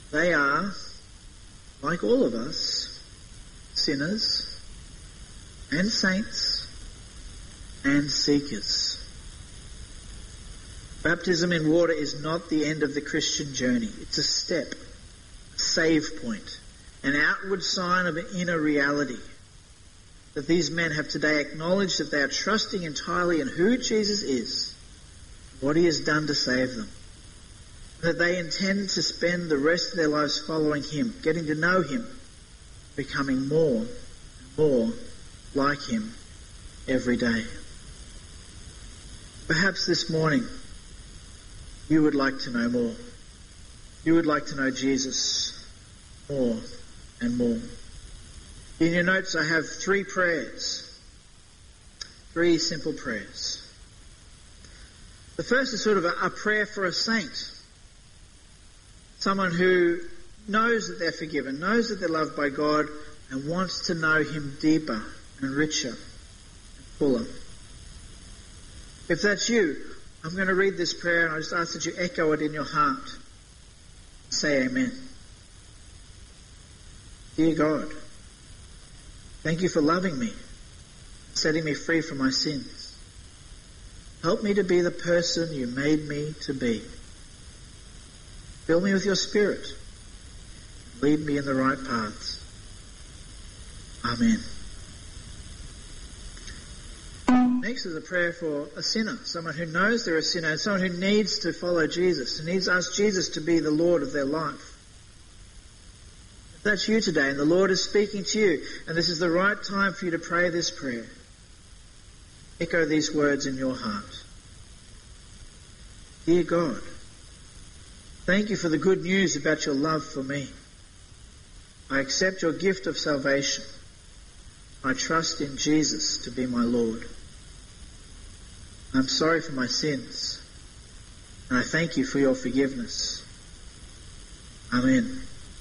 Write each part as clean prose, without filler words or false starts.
They are, like all of us, sinners and saints and seekers. Baptism in water is not the end of the Christian journey. It's a step, a save point, an outward sign of an inner reality that these men have today acknowledged that they are trusting entirely in who Jesus is, what he has done to save them, that they intend to spend the rest of their lives following him, getting to know him, becoming more and more like him every day. Perhaps this morning you would like to know more. You would like to know Jesus more and more. In your notes I have 3 prayers, 3 simple prayers. The first is sort of a prayer for a saint, someone who knows that they're forgiven, knows that they're loved by God, and wants to know him deeper and richer and fuller. If that's you, I'm going to read this prayer and I just ask that you echo it in your heart. Say amen. Dear God, thank you for loving me, setting me free from my sins. Help me to be the person you made me to be. Fill me with your Spirit. Lead me in the right paths. Amen. Next is a prayer for a sinner, someone who knows they're a sinner, and someone who needs to follow Jesus, who needs to ask Jesus to be the Lord of their life. If that's you today and the Lord is speaking to you, and this is the right time for you to pray this prayer, echo these words in your heart. Dear God, thank you for the good news about your love for me. I accept your gift of salvation. I trust in Jesus to be my Lord. I'm sorry for my sins, and I thank you for your forgiveness. Amen.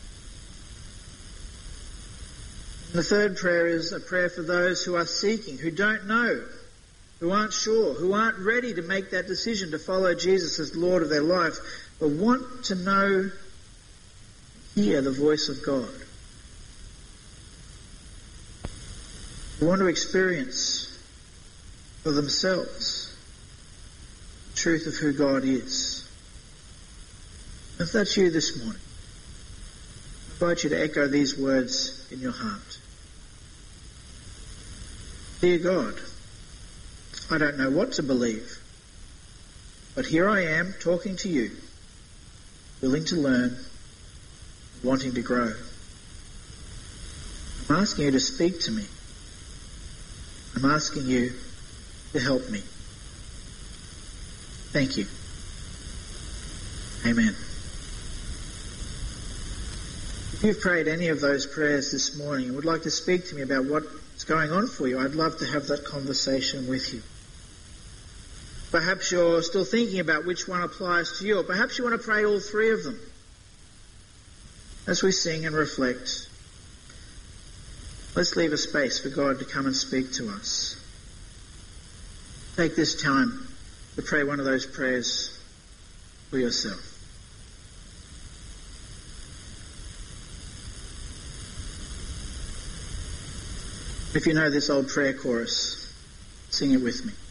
The third prayer is a prayer for those who are seeking, who don't know, who aren't sure, who aren't ready to make that decision to follow Jesus as Lord of their life, but want to know, hear the voice of God. Who want to experience for themselves the truth of who God is. If that's you this morning, I invite you to echo these words in your heart. Dear God, I don't know what to believe, but here I am talking to you, willing to learn, wanting to grow. I'm asking you to speak to me. I'm asking you to help me. Thank you. Amen. If you've prayed any of those prayers this morning and would like to speak to me about what's going on for you, I'd love to have that conversation with you. Perhaps you're still thinking about which one applies to you, or perhaps you want to pray all 3 of them. As we sing and reflect, let's leave a space for God to come and speak to us. Take this time to pray one of those prayers for yourself. If you know this old prayer chorus, sing it with me.